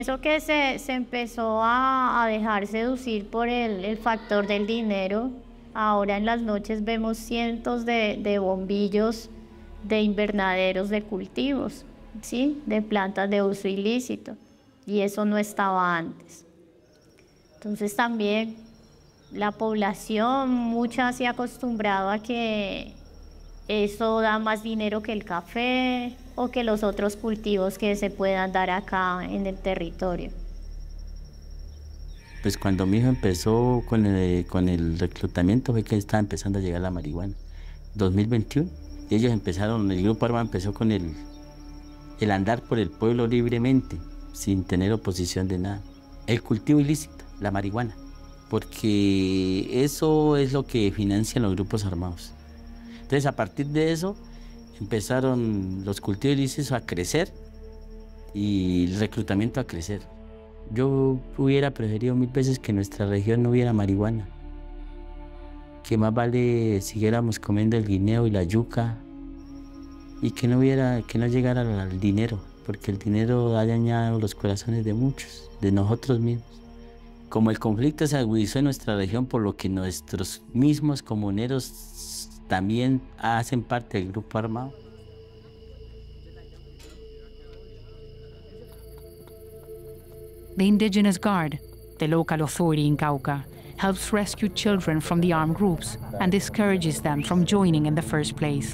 Eso que se empezó a dejar seducir por el factor del dinero. Ahora en las noches vemos cientos de bombillos de invernaderos de cultivos, ¿sí? De plantas de uso ilícito. Y eso no estaba antes. Entonces también la población, mucha se ha acostumbrado a que eso da más dinero que el café o que los otros cultivos que se puedan dar acá en el territorio. Pues cuando mi hijo empezó con el reclutamiento fue que estaba empezando a llegar la marihuana. 2021. Y ellos empezaron, el grupo armado empezó con el andar por el pueblo libremente, sin tener oposición de nada. El cultivo ilícito, la marihuana, porque eso es lo que financian los grupos armados. Entonces, a partir de eso, empezaron los cultivos ilícitos a crecer y el reclutamiento a crecer. Yo hubiera preferido 1000 veces que en nuestra región no hubiera marihuana, que más vale siguiéramos comiendo el guineo y la yuca y que no llegara al dinero, porque el dinero ha dañado los corazones de muchos, de nosotros mismos. Como el conflicto se agudizó en nuestra región, por lo que nuestros mismos comuneros también hacen parte del grupo armado. The Indigenous Guard, the local authority in Cauca, helps rescue children from the armed groups and discourages them from joining in the first place.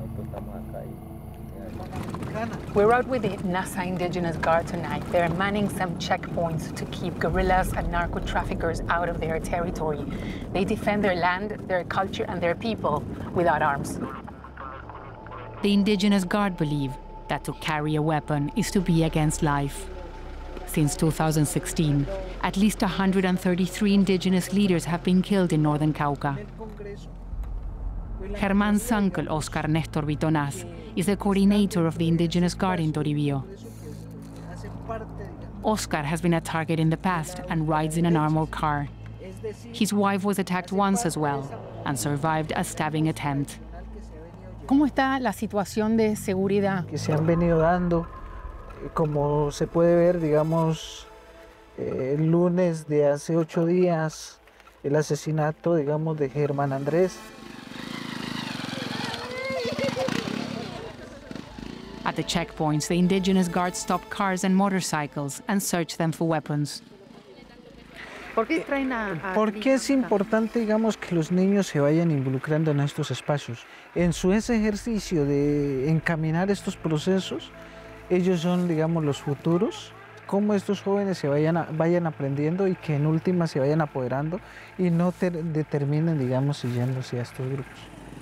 We're out with the NASA Indigenous Guard tonight. They're manning some checkpoints to keep guerrillas and narco-traffickers out of their territory. They defend their land, their culture, and their people without arms. The Indigenous Guard believe that to carry a weapon is to be against life. Since 2016, at least 133 indigenous leaders have been killed in northern Cauca. Germán's uncle, Oscar Néstor Vitonaz, is the coordinator of the Indigenous Guard in Toribio. Oscar has been a target in the past and rides in an armored car. His wife was attacked once as well and survived a stabbing attempt. ¿Cómo está la situación de seguridad? Que se han venido dando, como se puede ver, digamos, el lunes de hace 8 días, el asesinato, digamos, de Germán Andrés. At the checkpoints, the Indigenous Guards stop cars and motorcycles and search them for weapons. ¿Por qué traen ¿Por qué es importante, digamos, que los niños se vayan involucrando en estos espacios? En ese ejercicio de encaminar estos procesos, ellos son, digamos, los futuros, cómo estos jóvenes se vayan aprendiendo y que en última se vayan apoderando y no determinen, digamos, yéndose a estos grupos.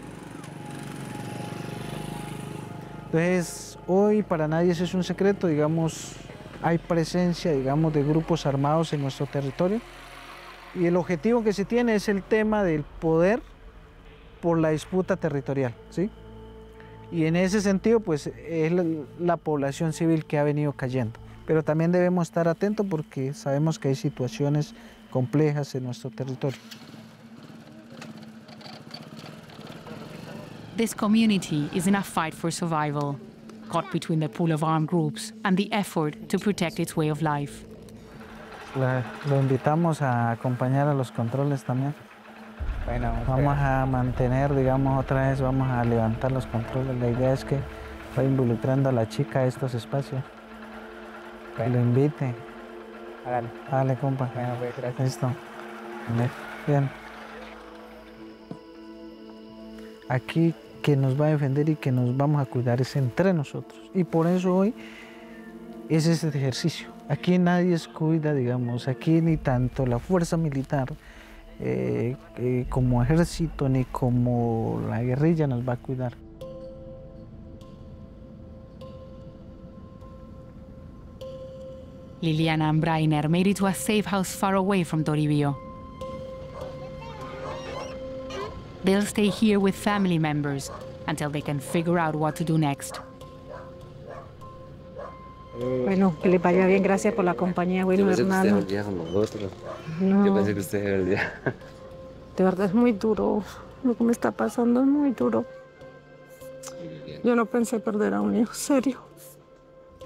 Entonces, hoy para nadie eso es un secreto, digamos, hay presencia, digamos, de grupos armados en nuestro territorio y el objetivo que se tiene es el tema del poder por la disputa territorial, ¿sí? Y en ese sentido, pues, es la población civil que ha venido cayendo. Pero también debemos estar atentos porque sabemos que hay situaciones complejas en nuestro territorio. This community is in a fight for survival, caught between the pool of armed groups and the effort to protect its way of life. Lo invitamos a acompañar a los controles también. Bueno, vamos a mantener, digamos, otra vez vamos a levantar los controles. La idea es que vaya involucrando a la chica a estos espacios. Que lo invite. Hágale. Dale, compa. Bueno, pues, gracias. Listo. Bien. Aquí que nos va a defender y que nos vamos a cuidar es entre nosotros. Y por eso hoy es este ejercicio. Aquí nadie se cuida, digamos, aquí ni tanto la fuerza militar como ejército ni como la guerrilla nos va a cuidar. Liliana and Brainer made it to a safe house far away from Toribio. They'll stay here with family members until they can figure out what to do next. Bueno, que le vaya bien, gracias por la compañía, bueno, hermano. Yo pensé que usted con nosotros. No, Yo pensé que usted era el día. de verdad es muy duro, lo que me está pasando es muy duro. Yo no pensé perder a un hijo, serio.